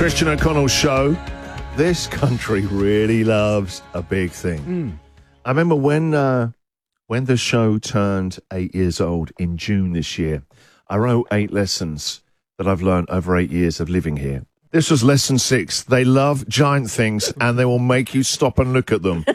Christian O'Connell Show. This country really loves a big thing. I remember when the show turned 8 years old in June this year, I wrote 8 lessons that I've learned over 8 years of living here. This was lesson 6. They love giant things and they will make you stop and look at them.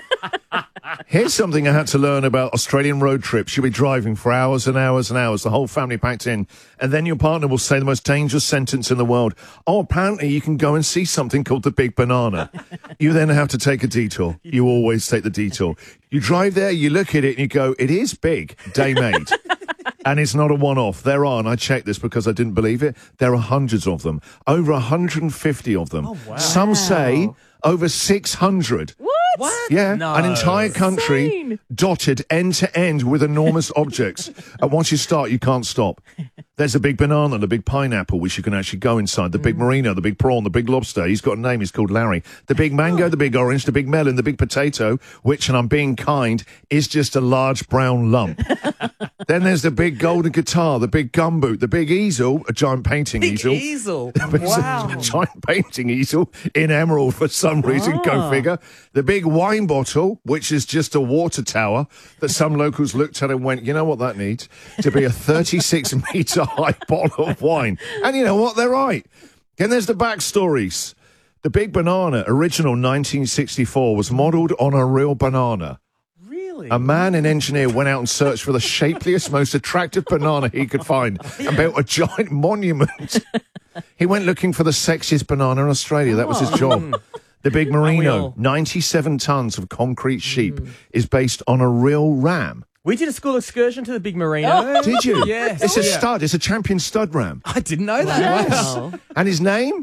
Here's something I had to learn about Australian road trips. You'll be driving for hours and hours and hours, the whole family packed in, and then your partner will say the most dangerous sentence in the world. Oh, apparently you can go and see something called the Big Banana. You then have to take a detour. You always take the detour. You drive there, you look at it, and you go, it is big, day made. And it's not a one-off. There are, and I checked this because I didn't believe it, there are hundreds of them. Over 150 of them. Oh, wow. Some say over 600. What? Yeah, No. an entire country Insane. dotted end to end with enormous objects. And once you start, you can't stop. There's a big banana, the big pineapple, which you can actually go inside, the big merino, the big prawn, the big lobster. He's got a name, he's called Larry. The big mango, the big orange, the big melon, the big potato, which, and I'm being kind, is just a large brown lump. Then there's the big golden guitar, the big gumboot, the big easel, a giant painting easel. Easel. It's Wow. a giant painting easel in emerald for some reason, go figure. The big wine bottle, which is just a water tower that some locals looked at and went, you know what that needs? To be a 36-metre high bottle of wine. And you know what? They're right. Then there's the backstories. The Big Banana, original 1964, was modelled on a real banana. Really? A man, an engineer, went out and searched for the shapeliest, most attractive banana he could find and built a giant monument. He went looking for the sexiest banana in Australia. That was his job. The Big Merino, 97 tons of concrete sheep, is based on a real ram. We did a school excursion to the Big Merino. Did you? Yes. It's a Yeah. stud. It's a champion stud ram. I didn't know that. Wow. And his name?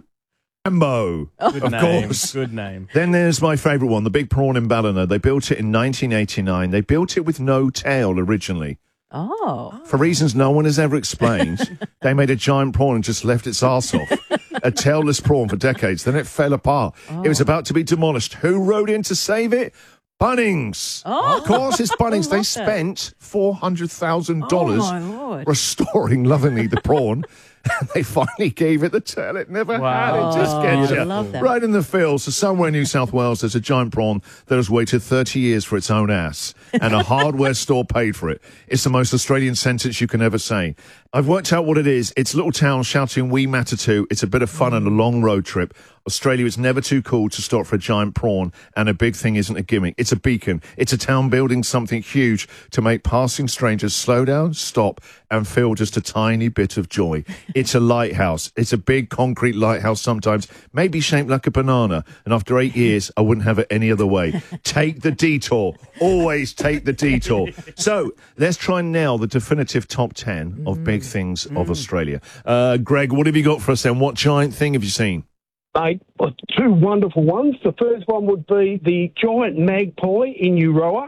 Rambo. Good Of name. course. Good name. Then there's my favourite one, the big prawn in Ballina. They built it in 1989. They built it with no tail originally. Oh. For reasons no one has ever explained, they made a giant prawn and just left its arse off. A tailless prawn for decades. Then it fell apart. It was about to be demolished. Who rode in to save it? Bunnings. Oh. Of course, it's Bunnings. They that. spent $400,000 Oh, my Lord. restoring lovingly the prawn. And they finally gave it the tail it never had. It just Oh, gets I you love that. right in the field. So somewhere in New South Wales, there's a giant prawn that has waited 30 years for its own ass, and a hardware store paid for it. It's the most Australian sentence you can ever say. I've worked out what it is. It's a little town shouting "We Matatu." It's a bit of fun and a long road trip. Australia is never too cool to stop for a giant prawn, and a big thing isn't a gimmick. It's a beacon. It's a town building something huge to make passing strangers slow down, stop, and feel just a tiny bit of joy. It's a lighthouse. It's a big concrete lighthouse sometimes, maybe shaped like a banana. And after 8 years, I wouldn't have it any other way. Take the detour. Always take the detour. So let's try and nail the definitive top 10 of big things of Australia. Greg, what have you got for us then? What giant thing have you seen? Mate, two wonderful ones. The first one would be the giant magpie in Euroa.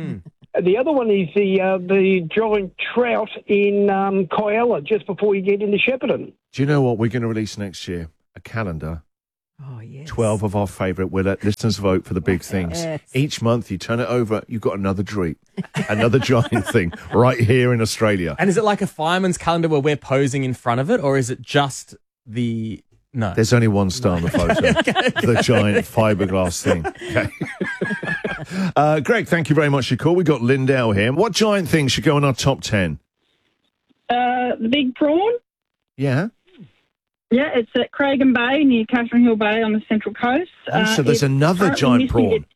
The other one is the giant trout in Kyalla, just before you get into Shepparton. Do you know what we're going to release next year? A calendar. Oh, yes. 12 of our favourite. We'll let listeners vote for the big things. Yes. Each month you turn it over, you've got another treat. Another giant thing right here in Australia. And is it like a fireman's calendar where we're posing in front of it, or is it just the... No. There's only one star on the photo. The giant fiberglass thing. Okay. Greg, thank you very much for your call. We've got Lindell here. What giant thing should go in our top 10? The big prawn. Yeah. Yeah, it's at Cragen Bay near Catherine Hill Bay on the Central Coast. So there's it's another currently giant missing prawn.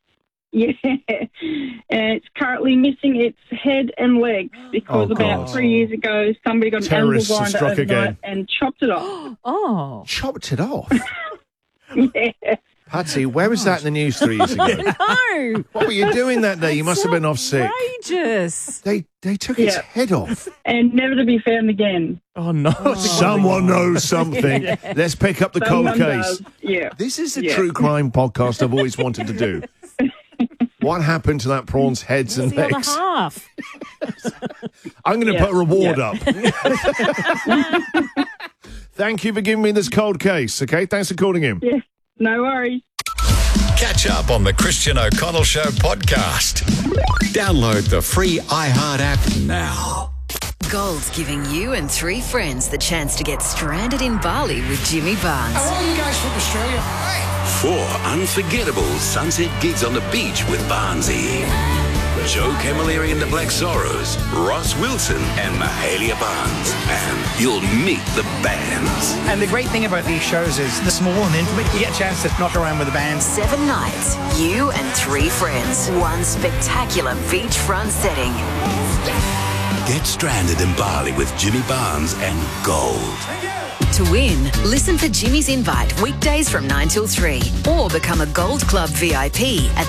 It's currently missing its head and legs because Oh, about God. 3 years ago somebody got an angle Terrorists have grinder struck overnight again. and chopped it off. Oh. Chopped it off. Yeah. Patsy, where was that in the news 3 years ago? No. What were you doing that day? You must have been off sick. Outrageous. They took its Yeah. head off. And never to be found again. Oh, no. Someone knows something. Let's pick up the cold Someone case. does. Yeah. This is the Yeah. true crime podcast I've always wanted to do. What happened to that prawn's heads and The other legs? half. I'm going to Yeah. put a reward Yeah. up. Thank you for giving me this cold case, okay? Thanks for calling in. Yeah. No worries. Catch up on the Christian O'Connell Show podcast. Download the free iHeart app now. Gold's giving you and 3 friends the chance to get stranded in Bali with Jimmy Barnes. Are all you guys from Australia? 4 unforgettable sunset gigs on the beach with Barnesy. Joe Camilleri and the Black Zorros, Ross Wilson and Mahalia Barnes. And you'll meet the bands. And the great thing about these shows is they're small and intimate. You get a chance to knock around with the band. 7 nights, you and 3 friends. One spectacular beachfront setting. Get stranded in Bali with Jimmy Barnes and Gold. To win, listen for Jimmy's Invite weekdays from 9 till 3 or become a Gold Club VIP at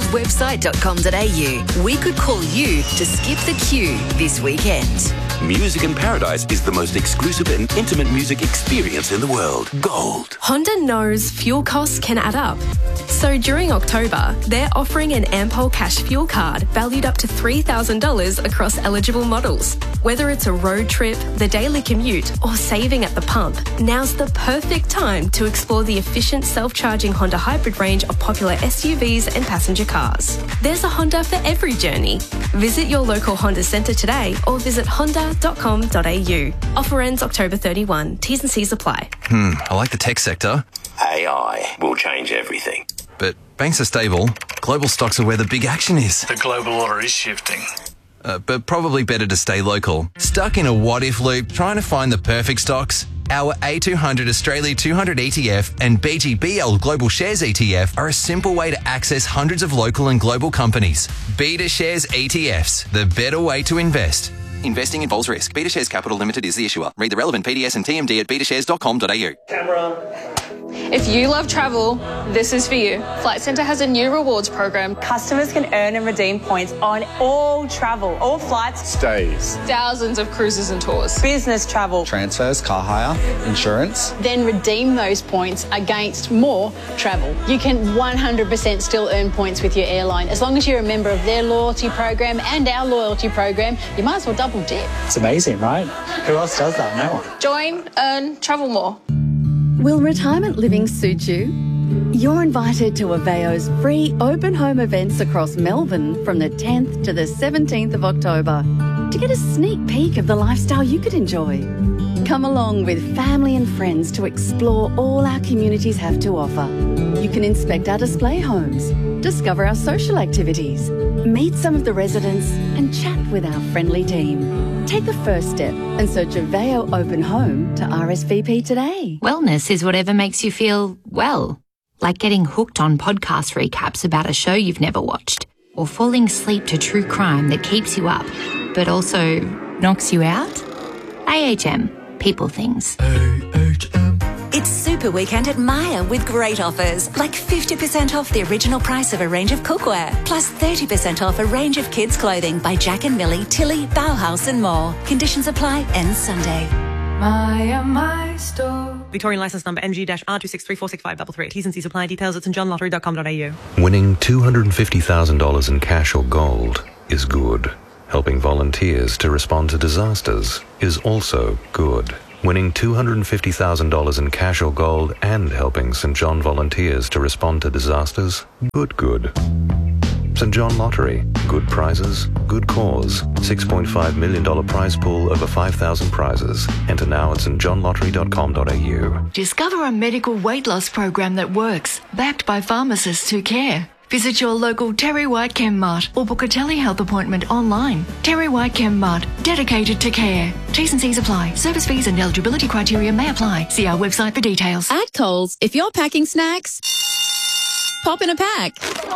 thegoldwebsite.com.au. We could call you to skip the queue this weekend. Music in Paradise is the most exclusive and intimate music experience in the world. Gold. Honda knows fuel costs can add up. So during October, they're offering an Ampol Cash fuel card valued up to $3,000 across eligible models. Whether it's a road trip, the daily commute, or saving at the pump, now's the perfect time to explore the efficient self-charging Honda hybrid range of popular SUVs and passenger cars. There's a Honda for every journey. Visit your local Honda centre today or visit honda.com.au. Offer ends October 31. T's and C's apply. I like the tech sector. AI will change everything. But banks are stable. Global stocks are where the big action is. The global order is shifting. But probably better to stay local. Stuck in a what-if loop trying to find the perfect stocks? Our A200 Australia 200 ETF and BGBL Global Shares ETF are a simple way to access hundreds of local and global companies. Beta Shares ETFs, the better way to invest. Investing involves risk. Beta Shares Capital Limited is the issuer. Read the relevant PDS and TMD at betashares.com.au. Camera. If you love travel, this is for you. Flight Centre has a new rewards program. Customers can earn and redeem points on all travel, all flights, stays, thousands of cruises and tours, business travel, transfers, car hire, insurance. Then redeem those points against more travel. You can 100% still earn points with your airline. As long as you're a member of their loyalty program and our loyalty program, you might as well double dip. It's amazing, right? Who else does that? No one. Join, earn, travel more. Will retirement living suit you? You're invited to Aveo's free open home events across Melbourne from the 10th to the 17th of October to get a sneak peek of the lifestyle you could enjoy. Come along with family and friends to explore all our communities have to offer. You can inspect our display homes, discover our social activities, meet some of the residents and chat with our friendly team. Take the first step and search Aveo Open Home to RSVP today. Wellness is whatever makes you feel well, like getting hooked on podcast recaps about a show you've never watched, or falling asleep to true crime that keeps you up, but also knocks you out. AHM, people things. It's Super Weekend at Myer with great offers, like 50% off the original price of a range of cookware, plus 30% off a range of kids' clothing by Jack and Millie, Tilly, Bauhaus and more. Conditions apply, ends Sunday. Myer, my store. Victorian licence number MG-R26346533. T's and C's apply. Details at stjohnlottery.com.au. Winning $250,000 in cash or gold is good. Helping volunteers to respond to disasters is also good. Winning $250,000 in cash or gold and helping St. John volunteers to respond to disasters, good. St. John Lottery, good prizes, good cause. $6.5 million prize pool, over 5,000 prizes. Enter now at stjohnlottery.com.au. Discover a medical weight loss program that works, backed by pharmacists who care. Visit your local Terry White Chem Mart or book a telehealth appointment online. Terry White Chem Mart, dedicated to care. T's and C's apply. Service fees and eligibility criteria may apply. See our website for details. At Coles, if you're packing snacks, pop in a pack.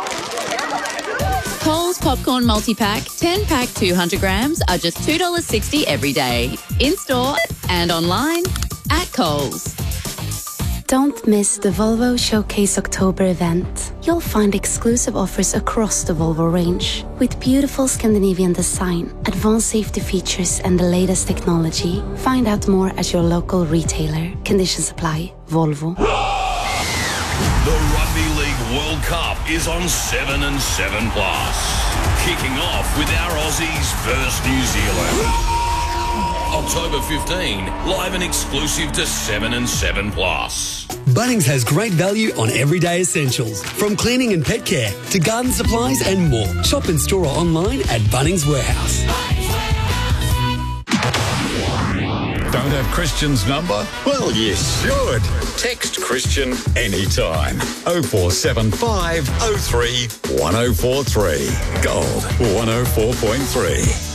Coles Popcorn Multi-Pack, 10-pack 200 grams are just $2.60 every day. In-store and online at Coles. Don't miss the Volvo Showcase October event. You'll find exclusive offers across the Volvo range with beautiful Scandinavian design, advanced safety features and the latest technology. Find out more at your local retailer. Conditions apply. Volvo. The Rugby League World Cup is on 7 and 7 Plus. Kicking off with our Aussies versus New Zealand. October 15, live and exclusive to 7 and 7 Plus. Bunnings has great value on everyday essentials, from cleaning and pet care to garden supplies and more. Shop in store or online at Bunnings Warehouse. Don't have Christian's number? Well, you should. Text Christian anytime. 0475 03 1043. Gold 104.3.